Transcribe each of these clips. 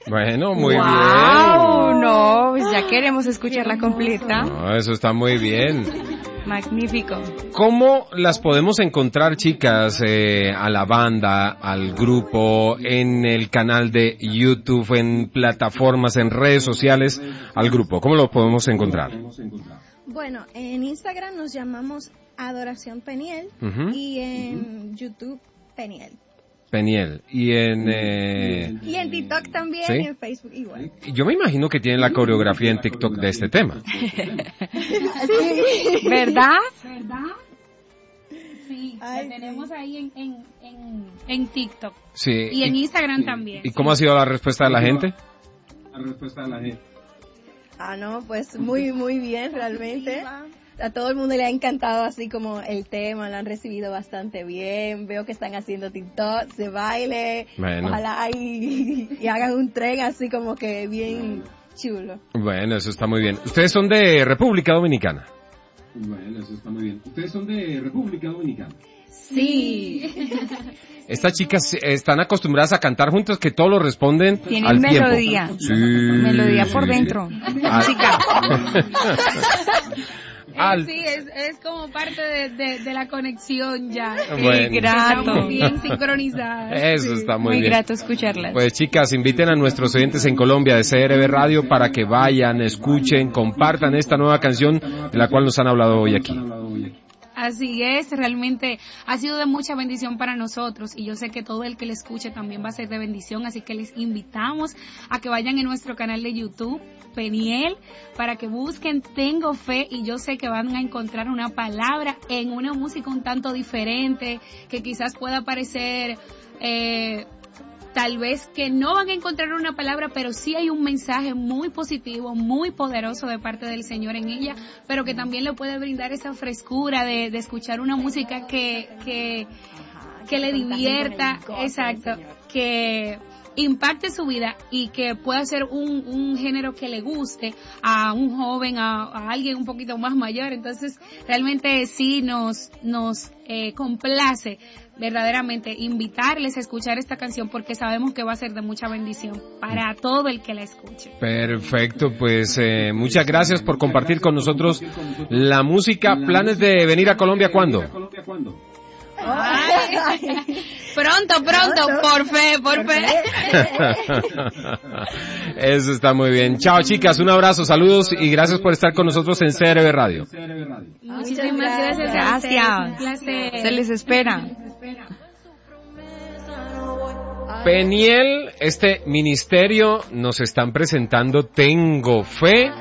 Bueno, muy bien. No, pues ya queremos escucharla completa. No, eso está muy bien. Magnífico. ¿Cómo las podemos encontrar, chicas, a la banda, al grupo, en el canal de YouTube, en plataformas, en redes sociales, al grupo? ¿Cómo lo podemos encontrar? Bueno, en Instagram nos llamamos Adoración Peniel y en YouTube Peniel. Peniel. Y en TikTok también, ¿sí? Y en Facebook igual. Yo me imagino que tienen la coreografía en TikTok de este tema. Sí. ¿Verdad? Sí, la tenemos ahí en TikTok. Sí. Y en Instagram también. ¿Y cómo ha sido la respuesta de la gente? No, pues muy, muy bien realmente. A todo el mundo le ha encantado así como el tema, lo han recibido bastante bien. Veo que están haciendo TikTok, se baile, bueno. Ojalá y hagan un tren así como que bien chulo. Bueno, eso está muy bien. ¿Ustedes son de República Dominicana? Sí. Estas chicas están acostumbradas a cantar juntas, que todos lo responden tienen al melodía. tiempo. Sí, melodía por dentro. Chica. Sí, es como parte de la conexión ya. Bueno. Grato. Estamos bien sincronizadas. Eso está muy bien. Muy grato escucharlas. Pues chicas, inviten a nuestros oyentes en Colombia de CRB Radio para que vayan, escuchen, compartan esta nueva canción de la cual nos han hablado hoy aquí. Así es, realmente ha sido de mucha bendición para nosotros y yo sé que todo el que le escuche también va a ser de bendición, así que les invitamos a que vayan en nuestro canal de YouTube, Peniel, para que busquen Tengo Fe y yo sé que van a encontrar una palabra en una música un tanto diferente, que quizás pueda parecer tal vez que no van a encontrar una palabra, pero sí hay un mensaje muy positivo, muy poderoso de parte del Señor en ella, pero que también le puede brindar esa frescura de escuchar una música que le divierta, exacto, que impacte su vida y que pueda ser un género que le guste a un joven, a alguien un poquito más mayor. Entonces realmente sí nos complace verdaderamente invitarles a escuchar esta canción porque sabemos que va a ser de mucha bendición para todo el que la escuche. Perfecto, pues muchas gracias por compartir con nosotros la música. ¿Planes de venir a Colombia cuándo? Pronto, por fe. Eso está muy bien. Chao chicas, un abrazo, saludos y gracias por estar con nosotros en CRB Radio. Muchísimas gracias. Gracias. Un placer. Se les espera. Peniel, este ministerio nos están presentando Tengo Fe.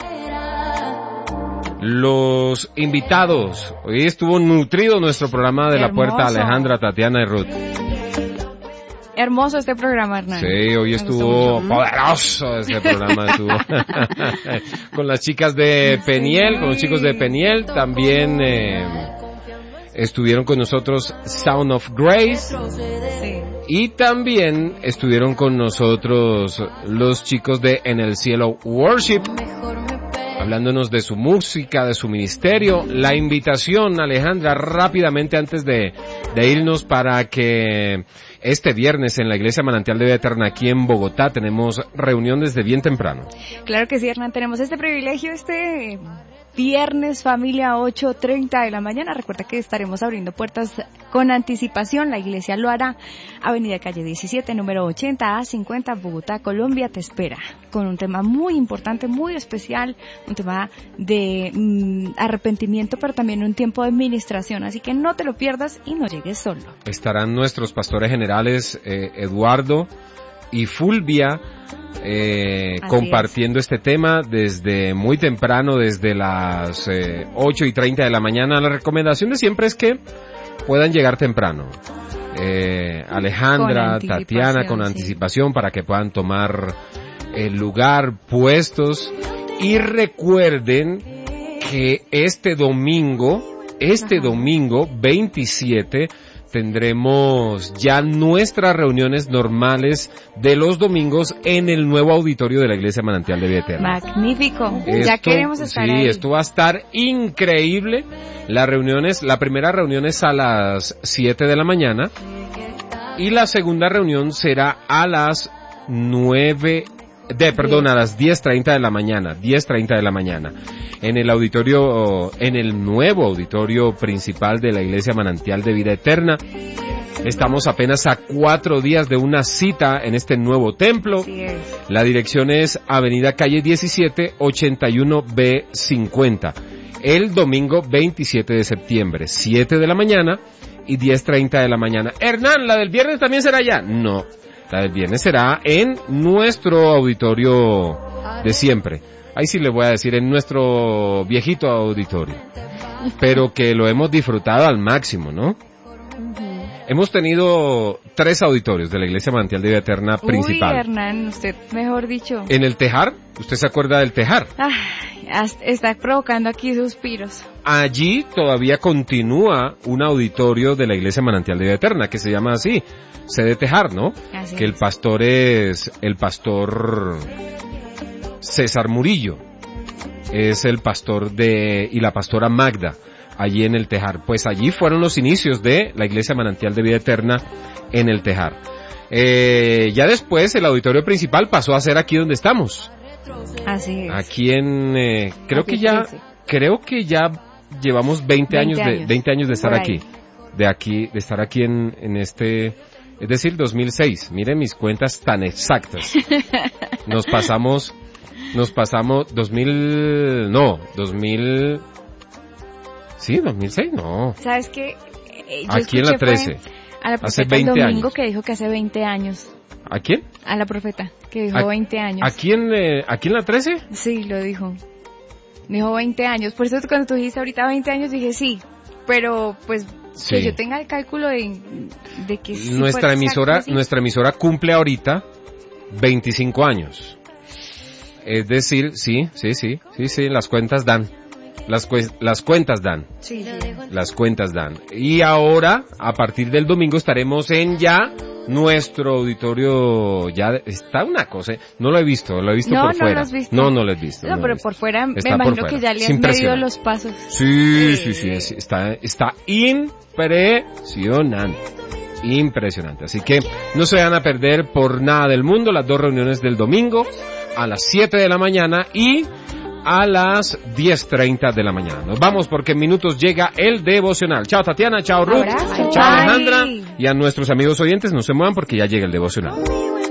Los invitados, hoy estuvo nutrido nuestro programa de La Puerta, Alejandra, Tatiana y Ruth. Hermoso este programa, Hernán. Sí, hoy estuvo poderoso este programa, estuvo con las chicas de Peniel, con los chicos de Peniel, también estuvieron con nosotros Sound of Grace, y también estuvieron con nosotros los chicos de En el Cielo Worship, hablándonos de su música, de su ministerio. La invitación, Alejandra, rápidamente antes de irnos, para que este viernes en la Iglesia Manantial de Vida Eterna aquí en Bogotá tenemos reunión desde bien temprano. Claro que sí, Hernán, tenemos este privilegio este viernes, familia, 8:30 de la mañana. Recuerda que estaremos abriendo puertas con anticipación. La iglesia lo hará. Avenida Calle 17, número 80 A50, Bogotá, Colombia, te espera. Con un tema muy importante, muy especial, un tema de arrepentimiento, pero también un tiempo de administración. Así que no te lo pierdas y no llegues solo. Estarán nuestros pastores generales, Eduardo y Fulvia, compartiendo este tema desde muy temprano, desde las 8:30 de la mañana. La recomendación de siempre es que puedan llegar temprano. Alejandra, Tatiana, con anticipación, para que puedan tomar el lugar, puestos. Y recuerden que este domingo 27, tendremos ya nuestras reuniones normales de los domingos en el nuevo auditorio de la Iglesia Manantial de Vida Eterna. Magnífico. Ya queremos estar ahí. Sí, esto va a estar increíble. La primera reunión es a las 7 de la mañana y la segunda reunión será a las 9 a las 10:30 de la mañana, 10:30 de la mañana, en el nuevo auditorio principal de la Iglesia Manantial de Vida Eterna. Estamos apenas a 4 días de una cita en este nuevo templo. Sí es. La dirección es Avenida Calle 17, 81B50. El domingo 27 de septiembre, 7 de la mañana y 10:30 de la mañana. Hernán, ¿la del viernes también será allá? No, la del viernes será en nuestro auditorio de siempre. Ahí sí le voy a decir, en nuestro viejito auditorio. Pero que lo hemos disfrutado al máximo, ¿no? Hemos tenido 3 auditorios de la Iglesia Manantial de Vida Eterna principal. Uy, Hernán, usted mejor dicho. En el Tejar, ¿usted se acuerda del Tejar? Está provocando aquí suspiros. Allí todavía continúa un auditorio de la Iglesia Manantial de Vida Eterna, que se llama así, Sede Tejar, ¿no? Así que el pastor es el pastor César Murillo. Es el pastor y la pastora Magda. Allí en el Tejar. Pues allí fueron los inicios de la Iglesia Manantial de Vida Eterna en el Tejar. Ya después el auditorio principal pasó a ser aquí donde estamos. Así es. Aquí en, creo que ya llevamos 20 años de estar aquí. De estar aquí en este, es decir, 2006. Miren mis cuentas tan exactas. Nos pasamos 2000, sí, 2006, no. ¿Sabes qué? Aquí en la 13. A la hace profeta 20 el domingo años. que dijo que hace 20 años. ¿A quién? A la profeta que dijo 20 años. ¿Aquí en la 13? Sí, lo dijo. Dijo 20 años. Por eso cuando tú dijiste ahorita 20 años dije sí. Pero pues sí. Que yo tenga el cálculo de que sí. Nuestra emisora cumple ahorita 25 años. Es decir, sí, las cuentas dan. Las cuentas dan. Sí. Las cuentas dan. Y ahora, a partir del domingo, estaremos en ya nuestro auditorio. Ya está una cosa. No lo he visto por fuera. No lo has visto. No lo he visto. No, pero por fuera está me imagino por que ya le es han medido los pasos. Sí. Está impresionante. Impresionante. Así que no se van a perder por nada del mundo las 2 reuniones del domingo a las 7 de la mañana y a las 10:30 de la mañana. Nos vamos porque en minutos llega el devocional. Chao Tatiana, chao Ruth, Abrazo. chao Bye. Alejandra y a nuestros amigos oyentes no se muevan porque ya llega el devocional.